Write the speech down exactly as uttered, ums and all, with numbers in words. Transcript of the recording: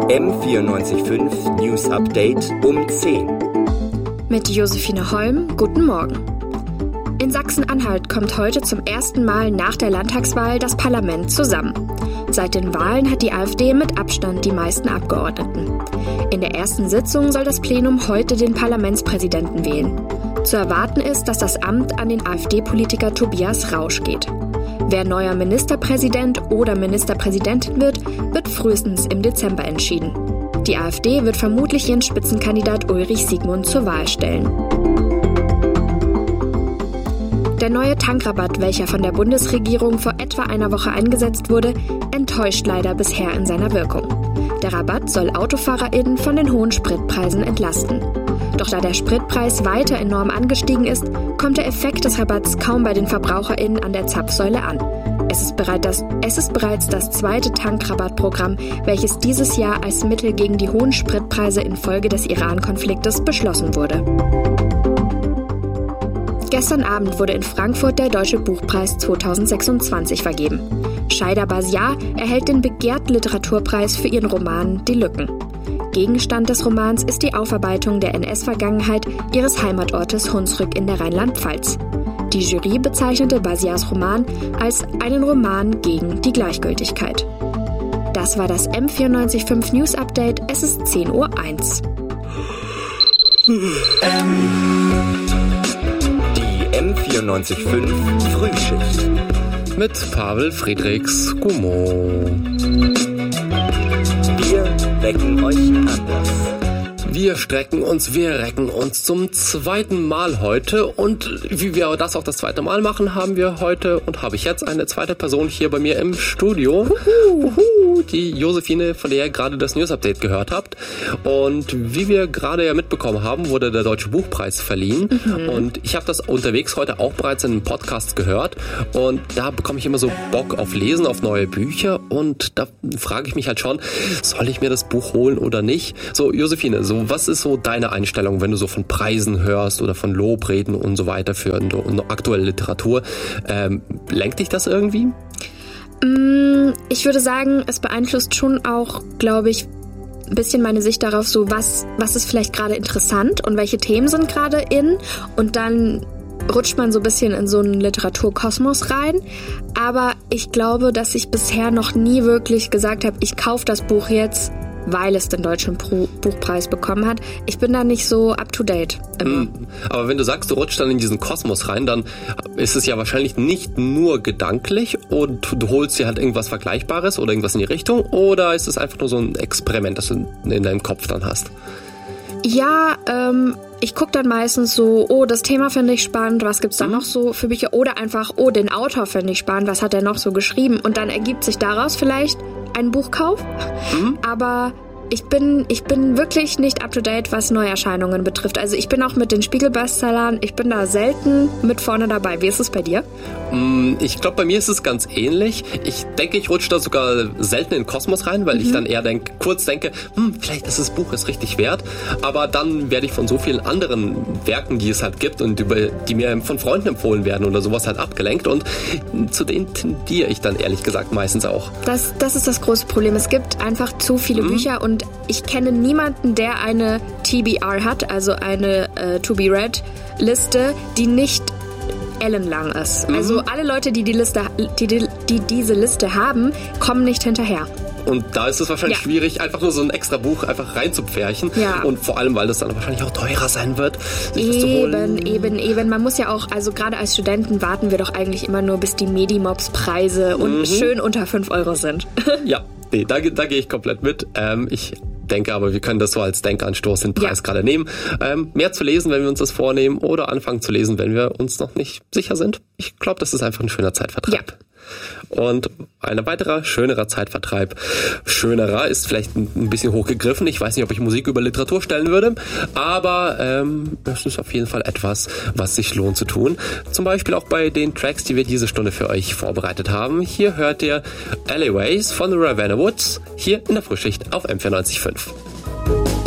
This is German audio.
M vierundneunzig Komma fünf News Update um zehn. Mit Josephine Holm, guten Morgen. In Sachsen-Anhalt kommt heute zum ersten Mal nach der Landtagswahl das Parlament zusammen. Seit den Wahlen hat die AfD mit Abstand die meisten Abgeordneten. In der ersten Sitzung soll das Plenum heute den Parlamentspräsidenten wählen. Zu erwarten ist, dass das Amt an den AfD-Politiker Tobias Rausch geht. Wer neuer Ministerpräsident oder Ministerpräsidentin wird, wird frühestens im Dezember entschieden. Die AfD wird vermutlich ihren Spitzenkandidat Ulrich Siegmund zur Wahl stellen. Der neue Tankrabatt, welcher von der Bundesregierung vor etwa einer Woche eingesetzt wurde, enttäuscht leider bisher in seiner Wirkung. Der Rabatt soll AutofahrerInnen von den hohen Spritpreisen entlasten. Doch da der Spritpreis weiter enorm angestiegen ist, kommt der Effekt des Rabatts kaum bei den VerbraucherInnen an der Zapfsäule an. Es ist, bereit das, es ist bereits das zweite Tankrabattprogramm, welches dieses Jahr als Mittel gegen die hohen Spritpreise infolge des Iran-Konfliktes beschlossen wurde. Gestern Abend wurde in Frankfurt der Deutsche Buchpreis zweitausendsechsundzwanzig vergeben. Shaida Baziar erhält den begehrten Literaturpreis für ihren Roman Die Lücken. Gegenstand des Romans ist die Aufarbeitung der N S-Vergangenheit ihres Heimatortes Hunsrück in der Rheinland-Pfalz. Die Jury bezeichnete Baziars Roman als einen Roman gegen die Gleichgültigkeit. Das war das M vierundneunzig Komma fünf News Update. Es ist zehn Uhr eins. Die M vierundneunzig Komma fünf Frühschicht. Mit Pavel Friedrichs Gummo. Wir wecken euch anders. Wir strecken uns, wir recken uns zum zweiten Mal heute und wie wir das auch das zweite Mal machen, haben wir heute und habe ich jetzt eine zweite Person hier bei mir im Studio. Uhu. Uhu, die Josephine, von der ihr gerade das News-Update gehört habt. Und wie wir gerade ja mitbekommen haben, wurde der Deutsche Buchpreis verliehen. Mhm. Und ich habe das unterwegs heute auch bereits in einem Podcast gehört. Und da bekomme ich immer so Bock auf Lesen, auf neue Bücher. Und da frage ich mich halt schon, soll ich mir das Buch holen oder nicht? So, Josephine, so was ist so deine Einstellung, wenn du so von Preisen hörst oder von Lobreden und so weiter für eine aktuelle Literatur? Ähm, lenkt dich das irgendwie? Ich würde sagen, es beeinflusst schon auch, glaube ich, ein bisschen meine Sicht darauf, so was, was ist vielleicht gerade interessant und welche Themen sind gerade in, und dann rutscht man so ein bisschen in so einen Literaturkosmos rein. Aber ich glaube, dass ich bisher noch nie wirklich gesagt habe, ich kaufe das Buch jetzt, weil es den Deutschen Buchpreis bekommen hat. Ich bin da nicht so up-to-date immer. Aber wenn du sagst, du rutschst dann in diesen Kosmos rein, dann ist es ja wahrscheinlich nicht nur gedanklich und du holst dir halt irgendwas Vergleichbares oder irgendwas in die Richtung, oder ist es einfach nur so ein Experiment, das du in deinem Kopf dann hast? Ja, ähm, ich gucke dann meistens so, oh, das Thema finde ich spannend, was gibt's da mhm. noch so für Bücher? Oder einfach, oh, den Autor finde ich spannend, was hat er noch so geschrieben? Und dann ergibt sich daraus vielleicht ein Buchkauf. Mhm. Aber ich bin, ich bin wirklich nicht up-to-date, was Neuerscheinungen betrifft. Also ich bin auch mit den Spiegel-Bestsellern, ich bin da selten mit vorne dabei. Wie ist es bei dir? Ich glaube, bei mir ist es ganz ähnlich. Ich denke, ich rutsche da sogar selten in den Kosmos rein, weil mhm. ich dann eher denk, kurz denke, hm, vielleicht ist das Buch ist richtig wert. Aber dann werde ich von so vielen anderen Werken, die es halt gibt und über, die mir von Freunden empfohlen werden oder sowas, halt abgelenkt. Und zu denen tendiere ich dann ehrlich gesagt meistens auch. Das, das ist das große Problem. Es gibt einfach zu viele mhm. Bücher, und ich kenne niemanden, der eine T B R hat, also eine äh, To-Be-Read-Liste, die nicht ellenlang ist. Mhm. Also alle Leute, die, die, Liste, die, die, die diese Liste haben, kommen nicht hinterher. Und da ist es wahrscheinlich ja. schwierig, einfach nur so ein extra Buch einfach reinzupferchen. Ja. Und vor allem, weil das dann wahrscheinlich auch teurer sein wird, sich eben, das zu holen. Eben, eben. Man muss ja auch, also gerade als Studenten warten wir doch eigentlich immer nur, bis die Medimobs-Preise und mhm. schön unter fünf Euro sind. Ja, nee, da, da gehe ich komplett mit. Ähm, ich denke aber, wir können das so als Denkanstoß den Preis ja. gerade nehmen. Ähm, mehr zu lesen, wenn wir uns das vornehmen, oder anfangen zu lesen, wenn wir uns noch nicht sicher sind. Ich glaube, das ist einfach ein schöner Zeitvertreib. Ja. Und ein weiterer schönerer Zeitvertreib. Schönerer ist vielleicht ein bisschen hochgegriffen. Ich weiß nicht, ob ich Musik über Literatur stellen würde, aber ähm, das ist auf jeden Fall etwas, was sich lohnt zu tun. Zum Beispiel auch bei den Tracks, die wir diese Stunde für euch vorbereitet haben. Hier hört ihr Alleyways von Ravenna Woods hier in der Frühschicht auf M vierundneunzig Komma fünf.